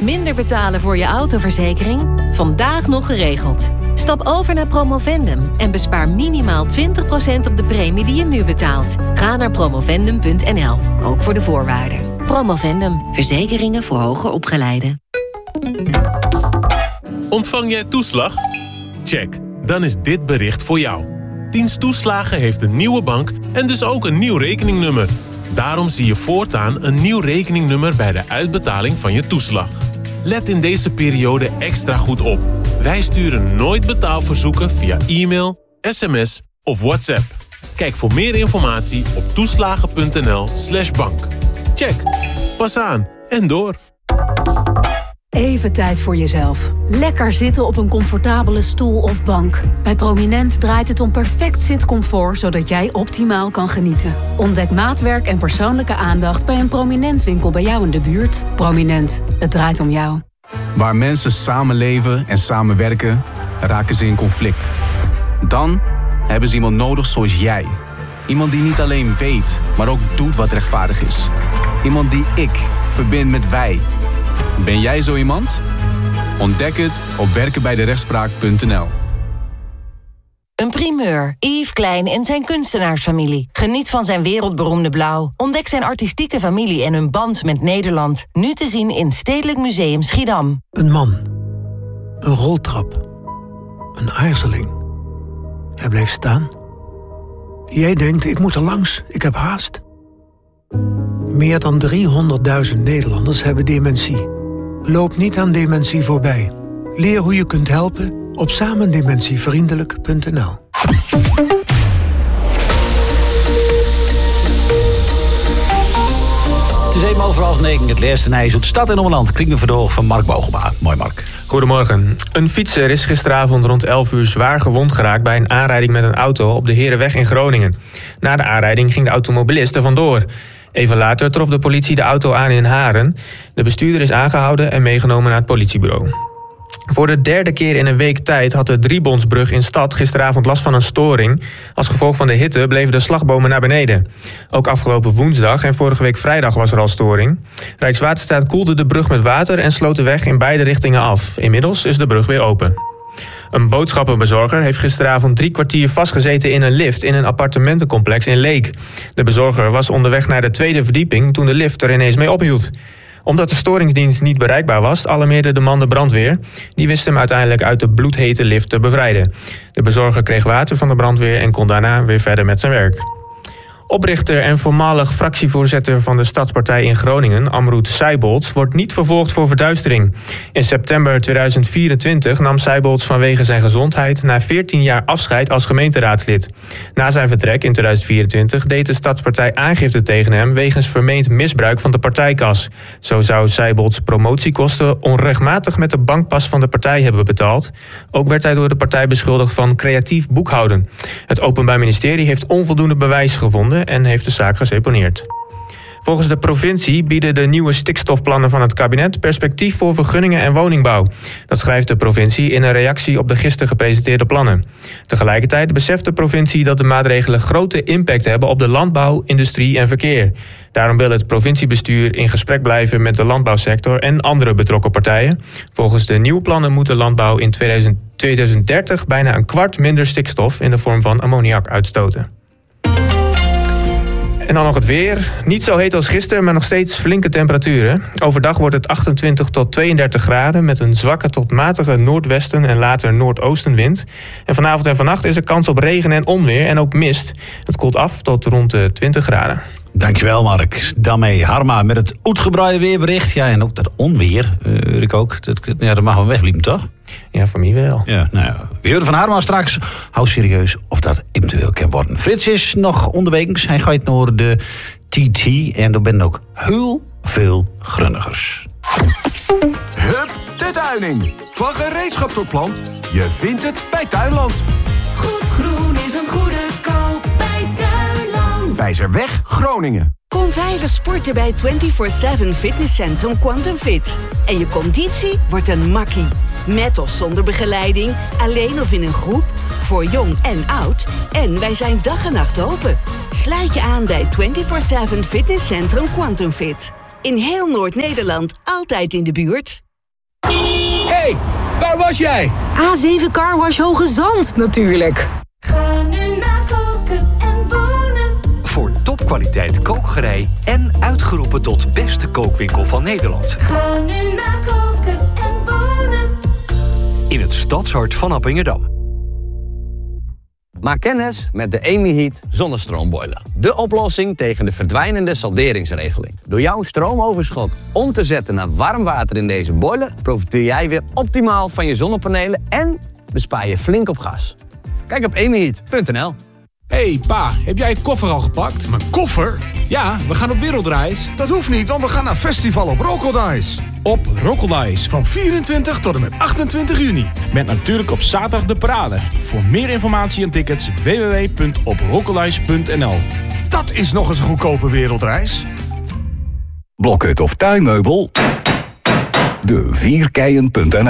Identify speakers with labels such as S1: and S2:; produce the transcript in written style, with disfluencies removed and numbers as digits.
S1: minder betalen voor je autoverzekering? Vandaag nog geregeld. Stap over naar Promovendum en bespaar minimaal 20% op de premie die je nu betaalt. Ga naar promovendum.nl, ook voor de voorwaarden. Promovendum, verzekeringen voor hoger opgeleiden.
S2: Ontvang jij toeslag? Check, dan is dit bericht voor jou. Dienst Toeslagen heeft een nieuwe bank en dus ook een nieuw rekeningnummer. Daarom zie je voortaan een nieuw rekeningnummer bij de uitbetaling van je toeslag. Let in deze periode extra goed op. Wij sturen nooit betaalverzoeken via e-mail, sms of WhatsApp. Kijk voor meer informatie op toeslagen.nl/bank. Check, pas aan en door.
S3: Even tijd voor jezelf. Lekker zitten op een comfortabele stoel of bank. Bij Prominent draait het om perfect zitcomfort, zodat jij optimaal kan genieten. Ontdek maatwerk en persoonlijke aandacht bij een Prominent winkel bij jou in de buurt. Prominent, het draait om jou.
S4: Waar mensen samenleven en samenwerken, raken ze in conflict. Dan hebben ze iemand nodig zoals jij. Iemand die niet alleen weet, maar ook doet wat rechtvaardig is. Iemand die ik verbind met wij. Ben jij zo iemand? Ontdek het op werkenbijderechtspraak.nl.
S5: Een primeur. Yves Klein en zijn kunstenaarsfamilie. Geniet van zijn wereldberoemde blauw. Ontdek zijn artistieke familie en hun band met Nederland. Nu te zien in Stedelijk Museum Schiedam.
S6: Een man. Een roltrap. Een aarzeling. Hij bleef staan. Jij denkt, ik moet er langs, ik heb haast. Meer dan 300.000 Nederlanders hebben dementie. Loop niet aan dementie voorbij. Leer hoe je kunt helpen op samendementievriendelijk.nl.
S7: Het is 7:30, het laatste nieuws uit de stad en omland. Klinkt verdoog van Mark Bogema. Mooi, Mark.
S8: Goedemorgen. Een fietser is gisteravond rond 11 uur zwaar gewond geraakt bij een aanrijding met een auto op de Herenweg in Groningen. Na de aanrijding ging de automobilist er vandoor. Even later trof de politie de auto aan in Haren. De bestuurder is aangehouden en meegenomen naar het politiebureau. Voor de derde keer in een week tijd had de Driebondsbrug in Stad gisteravond last van een storing. Als gevolg van de hitte bleven de slagbomen naar beneden. Ook afgelopen woensdag en vorige week vrijdag was er al storing. Rijkswaterstaat koelde de brug met water en sloot de weg in beide richtingen af. Inmiddels is de brug weer open. Een boodschappenbezorger heeft gisteravond 3 kwartier vastgezeten in een lift in een appartementencomplex in Leek. De bezorger was onderweg naar de 2e verdieping toen de lift er ineens mee ophield. Omdat de storingsdienst niet bereikbaar was, alarmeerde de man de brandweer. Die wist hem uiteindelijk uit de bloedhete lift te bevrijden. De bezorger kreeg water van de brandweer en kon daarna weer verder met zijn werk. Oprichter en voormalig fractievoorzitter van de Stadspartij in Groningen, Amroet Seibolts, wordt niet vervolgd voor verduistering. In september 2024 nam Seibolts vanwege zijn gezondheid na 14 jaar afscheid als gemeenteraadslid. Na zijn vertrek in 2024 deed de Stadspartij aangifte tegen hem wegens vermeend misbruik van de partijkas. Zo zou Seibolts promotiekosten onrechtmatig met de bankpas van de partij hebben betaald. Ook werd hij door de partij beschuldigd van creatief boekhouden. Het Openbaar Ministerie heeft onvoldoende bewijs gevonden en heeft de zaak geseponeerd. Volgens de provincie bieden de nieuwe stikstofplannen van het kabinet perspectief voor vergunningen en woningbouw. Dat schrijft de provincie in een reactie op de gisteren gepresenteerde plannen. Tegelijkertijd beseft de provincie dat de maatregelen grote impact hebben op de landbouw, industrie en verkeer. Daarom wil het provinciebestuur in gesprek blijven met de landbouwsector en andere betrokken partijen. Volgens de nieuwe plannen moet de landbouw in 2030 bijna een kwart minder stikstof in de vorm van ammoniak uitstoten. En dan nog het weer. Niet zo heet als gisteren, maar nog steeds flinke temperaturen. Overdag wordt het 28 tot 32 graden met een zwakke tot matige noordwesten en later noordoostenwind. En vanavond en vannacht is er kans op regen en onweer en ook mist. Het koelt af tot rond de 20 graden.
S7: Dankjewel, Mark. Daarmee Harma met het uitgebreide weerbericht. Ja, en ook dat onweer, ik ook. Dat mag wel wegliepen, toch?
S8: Ja, voor mij wel.
S7: Ja, nou ja. We horen van Harma straks. Hou serieus of dat eventueel kan worden. Frits is nog onderweg. Hij gaat naar de TT. En er zijn ook heel veel grunnigers.
S9: Hup, de Tuining. Van gereedschap tot plant. Je vindt het bij Tuinland.
S10: Goed groen is een goede koop bij Tuinland.
S9: Wijzerweg, Groningen.
S10: Kom veilig sporten bij 24/7 Fitnesscentrum Quantum Fit. En je conditie wordt een makkie. Met of zonder begeleiding, alleen of in een groep, voor jong en oud. En wij zijn dag en nacht open. Sluit je aan bij 24/7 Fitnesscentrum Quantum Fit. In heel Noord-Nederland, altijd in de buurt.
S11: Hey, waar was jij?
S3: A7 Carwash Hoge Zand natuurlijk.
S12: Ga nu naar Koken en Wonen.
S13: Voor topkwaliteit kookgerei en uitgeroepen tot beste kookwinkel van Nederland.
S12: Ga nu naar Koken en Wonen.
S13: In het stadshart van Appingedam.
S14: Maak kennis met de Emi-Heat zonnestroomboiler. De oplossing tegen de verdwijnende salderingsregeling. Door jouw stroomoverschot om te zetten naar warm water in deze boiler, profiteer jij weer optimaal van je zonnepanelen en bespaar je flink op gas. Kijk op emiheat.nl.
S11: Hey pa, heb jij je koffer al gepakt?
S9: Mijn koffer?
S11: Ja, we gaan op wereldreis.
S9: Dat hoeft niet, want we gaan naar festival op Rokkerdijs.
S11: Op Rokkerdijs van 24 tot en met 28 juni. Met natuurlijk op zaterdag de parade. Voor meer informatie en tickets www.oprokkerdijs.nl.
S9: Dat is nog eens een goedkope wereldreis.
S15: Blokhut of tuinmeubel? De vierkeien.nl